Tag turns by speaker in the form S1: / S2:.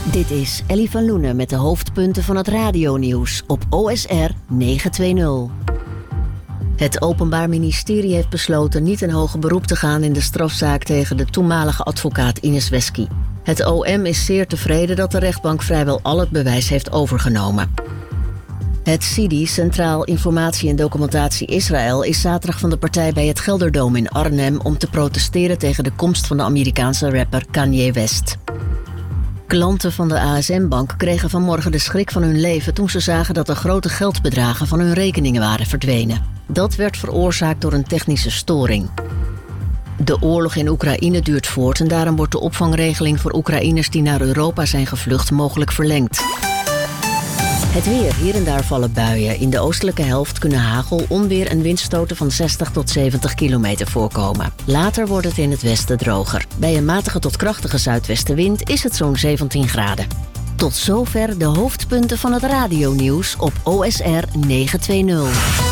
S1: Dit is Ellie van Loenen met de hoofdpunten van het radionieuws op OSR 920. Het Openbaar Ministerie heeft besloten niet in hoger beroep te gaan in de strafzaak tegen de toenmalige advocaat Ines Wesky. Het OM is zeer tevreden dat de rechtbank vrijwel al het bewijs heeft overgenomen. Het CIDI, Centraal Informatie en Documentatie Israël, is zaterdag van de partij bij het Gelderdoom in Arnhem om te protesteren tegen de komst van de Amerikaanse rapper Kanye West. Klanten van de ASM-bank kregen vanmorgen de schrik van hun leven toen ze zagen dat er grote geldbedragen van hun rekeningen waren verdwenen. Dat werd veroorzaakt door een technische storing. De oorlog in Oekraïne duurt voort en daarom wordt de opvangregeling voor Oekraïners die naar Europa zijn gevlucht mogelijk verlengd. Het weer. Hier en daar vallen buien. In de oostelijke helft kunnen hagel, onweer en windstoten van 60 tot 70 kilometer voorkomen. Later wordt het in het westen droger. Bij een matige tot krachtige zuidwestenwind is het zo'n 17 graden. Tot zover de hoofdpunten van het radionieuws op OSR 920.